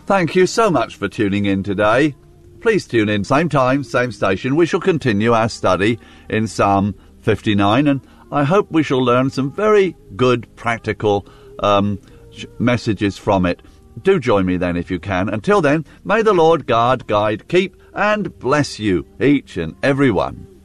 Thank you so much for tuning in today. Please tune in, same time, same station. We shall continue our study in Psalm 59, and I hope we shall learn some very good practical messages from it. Do join me then if you can. Until then, may the Lord guard, guide, keep and bless you, each and every one.